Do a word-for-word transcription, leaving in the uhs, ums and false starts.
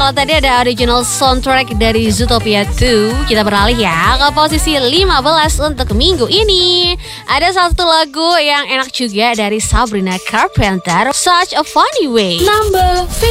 Kalau tadi ada original soundtrack dari Zootopia dua, kita beralih ya ke posisi lima belas untuk minggu ini. Ada satu lagu yang enak juga dari Sabrina Carpenter, Such a Funny Way. Number